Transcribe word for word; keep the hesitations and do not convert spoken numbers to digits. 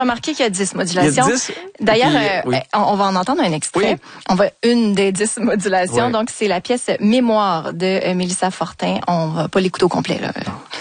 Remarquez qu'il y a dix modulations. Il y a dix. D'ailleurs, Puis, euh, oui. on, on va en entendre un extrait. Oui. On va une des dix modulations. Oui. Donc, c'est la pièce Mémoire de euh, Mélissa Fortin. On va pas l'écouter au complet, là.